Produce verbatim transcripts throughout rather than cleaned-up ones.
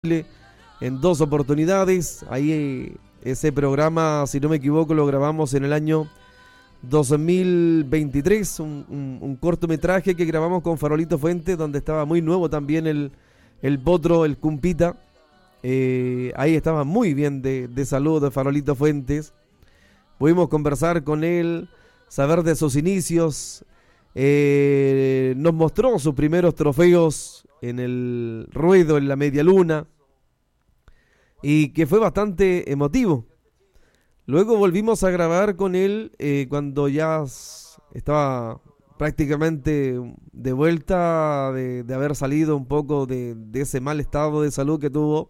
en dos oportunidades. Ahí ese programa, si no me equivoco, lo grabamos en el año dos mil veintitrés, un, un, un cortometraje que grabamos con Farolito Fuentes, donde estaba muy nuevo también el, el potro, el cumpita. Eh, ahí estaba muy bien de, de salud de Farolito Fuentes. Pudimos conversar con él, saber de sus inicios. Eh, nos mostró sus primeros trofeos en el ruedo, en la media luna, y que fue bastante emotivo. Luego volvimos a grabar con él eh, cuando ya estaba prácticamente de vuelta de, de haber salido un poco de, de ese mal estado de salud que tuvo.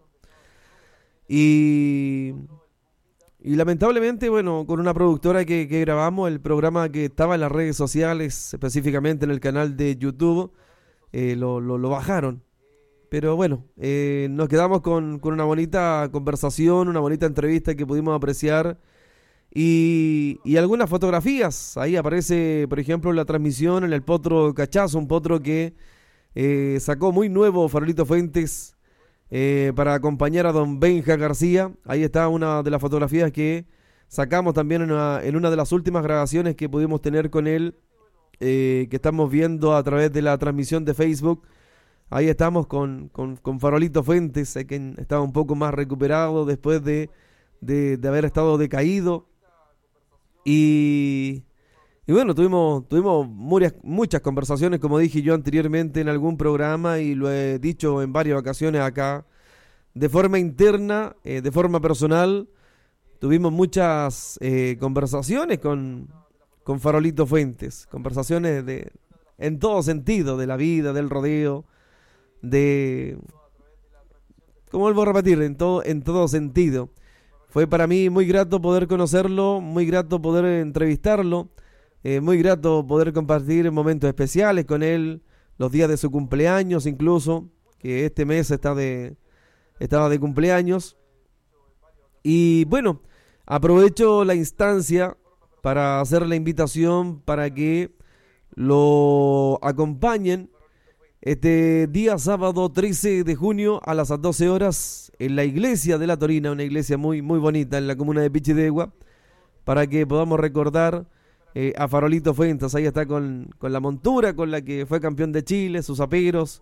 Y, y lamentablemente, bueno, con una productora que, que grabamos, el programa que estaba en las redes sociales, específicamente en el canal de YouTube, eh, lo, lo, lo bajaron. Pero bueno, eh, nos quedamos con, con una bonita conversación, una bonita entrevista que pudimos apreciar y, y algunas fotografías. Ahí aparece, por ejemplo, la transmisión en el potro Cachazo, un potro que eh, sacó muy nuevo Farolito Fuentes eh, para acompañar a don Benja García. Ahí está una de las fotografías que sacamos también en una, en una de las últimas grabaciones que pudimos tener con él, eh, que estamos viendo a través de la transmisión de Facebook. Ahí estamos con, con, con Farolito Fuentes, sé que estaba un poco más recuperado después de, de, de haber estado decaído. Y, y bueno, tuvimos, tuvimos muchas, muchas conversaciones, como dije yo anteriormente en algún programa, y lo he dicho en varias ocasiones acá, de forma interna, eh, de forma personal. Tuvimos muchas eh, conversaciones con, con Farolito Fuentes, conversaciones de, en todo sentido, de la vida, del rodeo, de, como vuelvo a repetir, en todo, en todo sentido. Fue para mí muy grato poder conocerlo, muy grato poder entrevistarlo, eh, muy grato poder compartir momentos especiales con él, los días de su cumpleaños incluso, que este mes está de, estaba de cumpleaños. Y bueno, aprovecho la instancia para hacer la invitación para que lo acompañen este día sábado trece de junio a las doce horas en la iglesia de La Torina, una iglesia muy, muy bonita en la comuna de Pichidegua, para que podamos recordar eh, a Farolito Fuentes. Ahí está con, con la montura con la que fue campeón de Chile, sus aperos,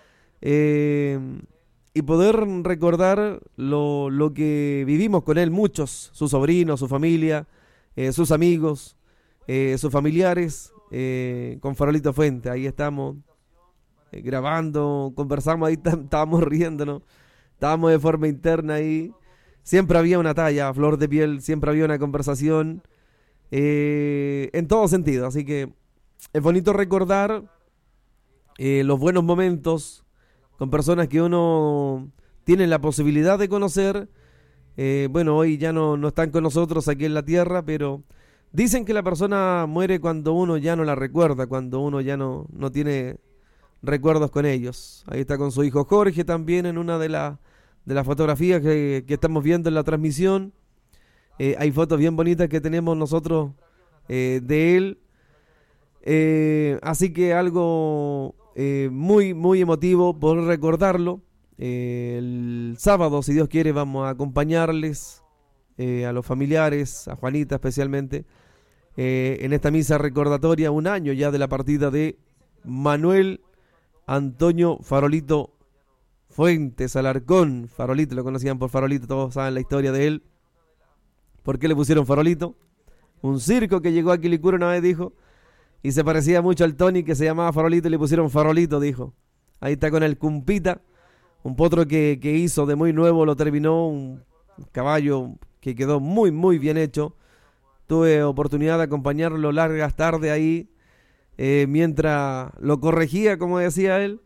eh, y poder recordar lo, lo que vivimos con él, muchos, sus sobrinos, su familia, eh, sus amigos, eh, sus familiares, eh, con Farolito Fuentes. Ahí estamos grabando, conversamos, ahí estábamos riéndonos, estábamos de forma interna ahí, siempre había una talla a flor de piel, siempre había una conversación, eh, en todo sentido, así que es bonito recordar eh, los buenos momentos con personas que uno tiene la posibilidad de conocer. Eh, bueno, hoy ya no, no están con nosotros aquí en la tierra, pero dicen que la persona muere cuando uno ya no la recuerda, cuando uno ya no, no tiene recuerdos con ellos. Ahí está con su hijo Jorge también en una de, la, de las fotografías que, que estamos viendo en la transmisión. Eh, hay fotos bien bonitas que tenemos nosotros eh, de él. Eh, así que algo eh, muy, muy emotivo por recordarlo. Eh, el sábado, si Dios quiere, vamos a acompañarles eh, a los familiares, a Juanita especialmente, eh, en esta misa recordatoria, un año ya de la partida de Manuel Antonio Farolito Fuentes Alarcón. Farolito, lo conocían por Farolito, todos saben la historia de él. ¿Por qué le pusieron Farolito? Un circo que llegó a Quilicura una vez, dijo, y se parecía mucho al Tony, que se llamaba Farolito, y le pusieron Farolito, dijo. Ahí está con el Cumpita, un potro que, que hizo de muy nuevo, lo terminó, un caballo que quedó muy, muy bien hecho. Tuve oportunidad de acompañarlo largas tardes ahí, Eh, mientras lo corregía, como decía él,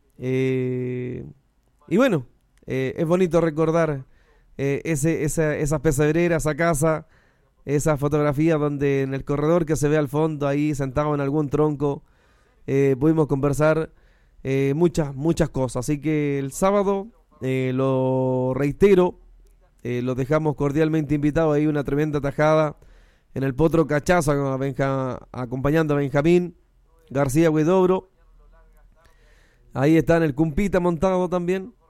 eh, y bueno, eh, es bonito recordar eh, ese, esa, esa pesebrera, esa casa, esa fotografía donde en el corredor que se ve al fondo, ahí sentado en algún tronco, eh, pudimos conversar eh, muchas, muchas cosas. Así que el sábado, eh, lo reitero, eh, los dejamos cordialmente invitados. Ahí una tremenda tajada en el potro Cachazo, a Benja, acompañando a Benjamín García Huidobro. Ahí está en el Cumpita montado también.